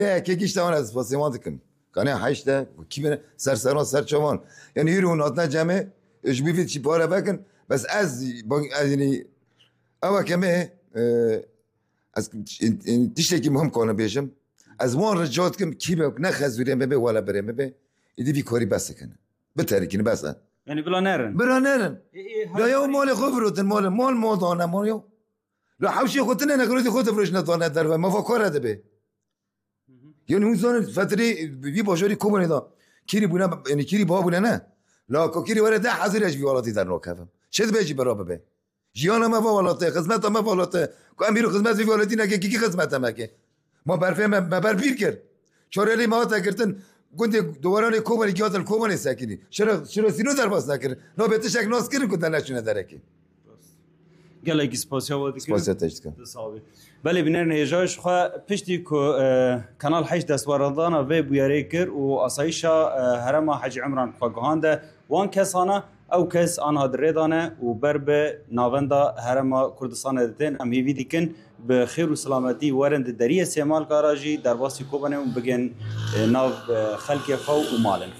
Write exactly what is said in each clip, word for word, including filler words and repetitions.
که گیشتمان از پاسیمان دکم کنه هشته کی بره سر سران سر چوان یعنی هیرون آتنا جمعه اش بیفید چی پاره بکن بس از یعنی اما کمه از تیشته که مهم کنه بیشم از وان رجعت کم کی به نه خزوریم به ولا بریم به ایدی بی کاری بس کنه بتره کنه بس یعنی بلا نرن بلا نرن لا یو مال خبرتن مال مال مودانه مال یو لا حوشی خودتن نگروی خودت فروش نتوانه در و مفکر ده به یعنی اون زمان فتره بی باشوری کومنی دا کیری بونه یعنی کیری با بونه نه لا کو کیری وره ده حاضر اش بیوالاتی در نوکفم چه بیجی برا ببه جیانا ما والاته خدمت ما والاته کو امیرو خدمت بیوالاتی نگه کی خدمت مگه ما برفه ما بر بیر کرد چورلی ما تا کردن گوند دوباره کومنی گیاتل کومنی ساکنی چرا چرا سینو در باز نکرد نو بهت شک ناس کردن کو نشونه درکی گله سپاسیا و دیگه سپاسیا تشکر بله بینر نیجاش خو پشتی کو کانال هشت دستوردانا و بیاری کر و آسایشا هرم حج عمران خواهانده وان کسانه او کس آنها دریدانه و بر به ناوندا هرم کردستان دتن ام هیوی دیکن به خیر و سلامتی ورند دریه سیمال کاراجی در واسی کوبنه و بگن ناو خلق خو و مالن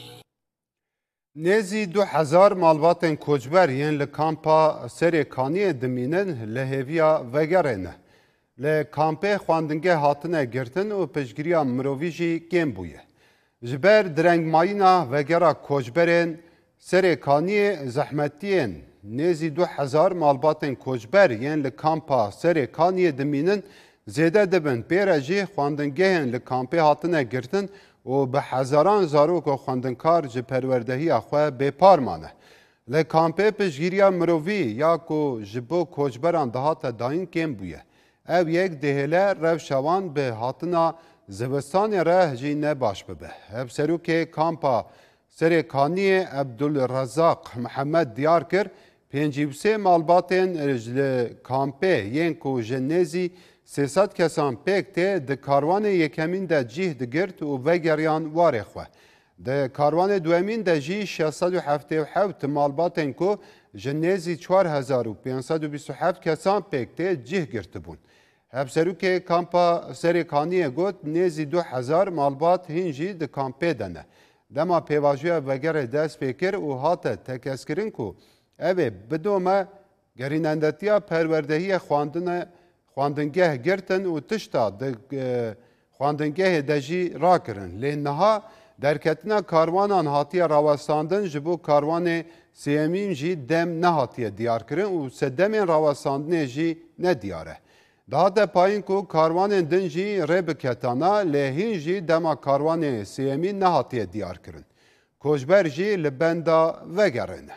نزی دو هزار مالباتن کوچبر یین لکامپا سری کانی دمینن لهویا وگرنه لکامپه خواندنگه هاتنه گرتن و پشگریا مروویجی گیم بویه جبر درنگ ماینا وگرا کوچبرن سری کانی زحمتین نزی دو هزار مالباتن کوچبر یین لکامپا سری کانی دمینن زیده دبن پیرجی خواندنگه لکامپه هاتنه گرتن و به هزاران زاروک و خواندنکار جه پروردهی اخواه بپار مانه. لکامپه پشگیریا مرووی یا کو جبو کوچبران دهات داین کم بویه. او یک دهله رو شوان به هاتنا زوستان ره جی نباش ببه. او سروک کامپا سرکانی عبدالرزاق محمد دیار کر پنجیب سه مالباتین رجل کامپه ین کو جنزی سیصد کسان پکته ده کاروان یکمین ده جیه ده گرد و وگریان واره خواه. ده کاروان دوامین ده جی ششصد و هفتاد و هفت مالباتن کو جنیزی چهار هزار و پانصد و بیست و هفت کسان پکته جیه گرد بون. هفسرو که کامپا سریکانیه گوت نیزی دو هزار مالبات هنجی ده کامپه دنه. دما پیواجوی وگره دست فکر و هات تکسکرین کو اوه بدومه گرینندتیا پروردهی خواندنه خواندنگه گرتن و تشتا خواندنگه دجی را کرن. لینها درکتنا کاروانان هاتیه راوستاندن جبو کاروان سیمین جی دم نه هاتیه دیار کرن و سدمین راوستاندن جی نه دیاره. daha da payın ku karvanın din jî rê biketana lê hîn jî dema karwanê sêyemî nehatiye diyar kirin. Koçber jî li benda vegerine.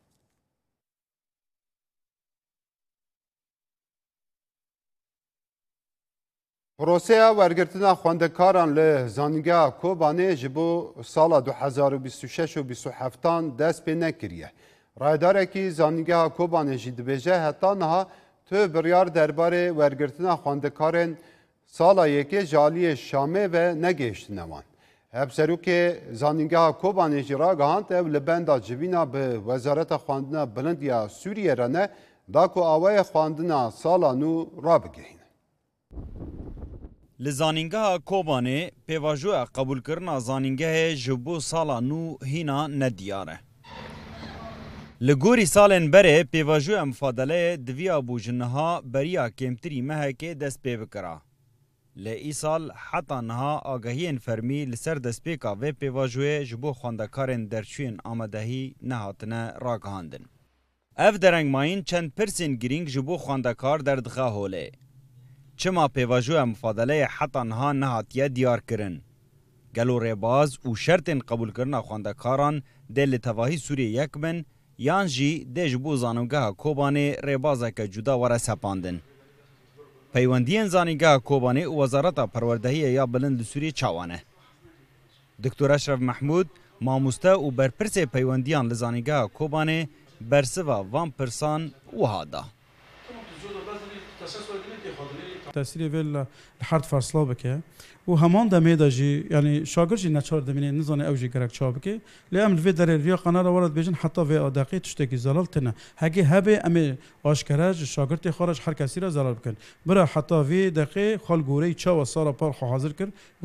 Proseya wergirtina xwendekaran li zanîngeha Kobanê ji bo sala du hezar û bîst û şeş û bîst û heftan dest pê nekiriye. Raydarekî zanîngeha Kobanê jî dibêje heta niha tu biryar derbarê wergirtina xwendekarên sala yekê ji aliyê Şamê ve negihiştine wan. Hevserokê zanîngeha Kobanê jî ragihand ew li benda civîna bi Wezareta Xwendina Bilind ya Sûriyê re ne da ku awaya xwendina sala nû rabigihîne. Li zanîngeha Kobanê pêvajoya qebûlkirina zanîngehê ji bo sala nû hîna nediyar e. Li gorî salên berê pêvajoya mifadeleyê diviya bûjiniha beriya kêmtirî mehekê dest pê bikira. Lê îsal heta niha agahiyên fermî li ser destpêka vê pêvajoyê ji bo xwendekarên derçûyên amedehî nehatine ragihandin. Ev derengmayîn çend pirsên girîng ji bo xwendekar derdixe holê. Çima pêvajoya mifadeleyê heta niha nehatiye diyarkirin. Gelo rêbaz û şertên qebûlkirina xwendekaran dê li tevahî Sûriyê yek bin yan jî dê ji bo zanîngeha Kobanê rêbazeke cuda were sepandin. Peywendiyên zanîngeha Kobanê û Wezareta Perwerdehiyê ya Bilind li Sûriyê çawan e. Diktor Eşref Mehmûd, mamoste û berpirsê peywendiyan li zanîngeha Kobanê bersiva van pirsan wiha da. تاثیر ویل لحد فاصله بکه و همان دمه داجی یعنی شاگرد جی نچار دمینه نزانه اوجی گرک چا بکه لام الوی در ریا قناه ورد بیجن حتی و ادقی تشتکی زلال تنه هگی هبه ام آشکارج شاگرد خارج هر کسی را زلال بکن برا حتی وی دقیق خال گوری چا و سال پار حاضر کرد